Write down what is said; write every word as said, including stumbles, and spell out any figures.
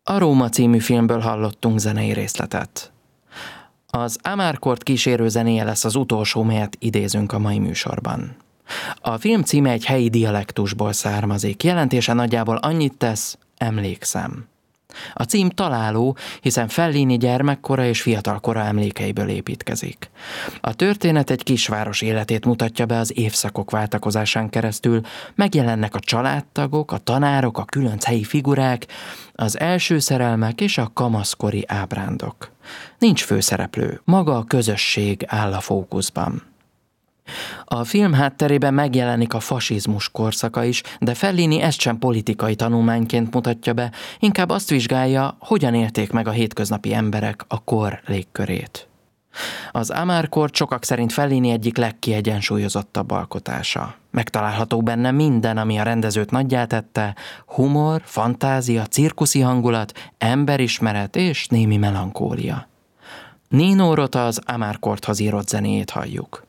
A Róma című filmből hallottunk zenei részletet. Az Amarcord kísérő zenéje lesz az utolsó, melyet idézünk a mai műsorban. A film címe egy helyi dialektusból származik, jelentése nagyjából annyit tesz, emlékszem. A cím találó, hiszen Fellini gyermekkora és fiatalkora emlékeiből építkezik. A történet egy kisváros életét mutatja be az évszakok váltakozásán keresztül, megjelennek a családtagok, a tanárok, a különc helyi figurák, az első szerelmek és a kamaszkori ábrándok. Nincs főszereplő, maga a közösség áll a fókuszban. A film hátterében megjelenik a fasizmus korszaka is, de Fellini ezt sem politikai tanulmányként mutatja be, inkább azt vizsgálja, hogyan élték meg a hétköznapi emberek a kor légkörét. Az Amarcord sokak szerint Fellini egyik legkiegyensúlyozottabb alkotása. Megtalálható benne minden, ami a rendezőt nagyjá tette, humor, fantázia, cirkuszi hangulat, emberismeret és némi melankólia. Nino Rota az Amarcordhoz írott zenéjét halljuk.